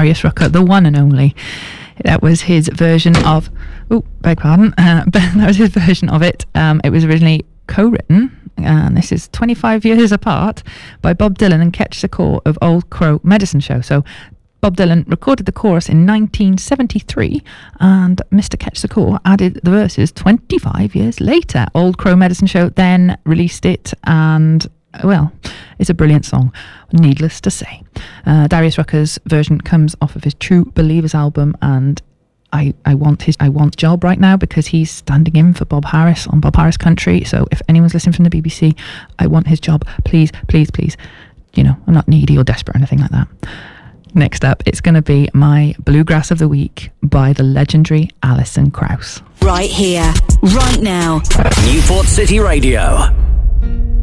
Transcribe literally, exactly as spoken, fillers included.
Darius Rucker, the one and only. That was his version of... Oh, beg pardon. Uh, that was his version of it. Um, it was originally co-written, and this is twenty-five years apart, by Bob Dylan and Ketch Secor of Old Crow Medicine Show. So Bob Dylan recorded the chorus in nineteen seventy-three, and Mister Ketch Secor added the verses twenty-five years later. Old Crow Medicine Show then released it, and well, it's a brilliant song, needless to say. Uh, Darius Rucker's version comes off of his True Believers album, and I, I want his I want job right now because he's standing in for Bob Harris on Bob Harris Country. So if anyone's listening from the B B C, I want his job. Please, please, please. You know, I'm not needy or desperate or anything like that. Next up, it's going to be my Bluegrass of the Week by the legendary Alison Krauss. Right here, right now. Newport City Radio.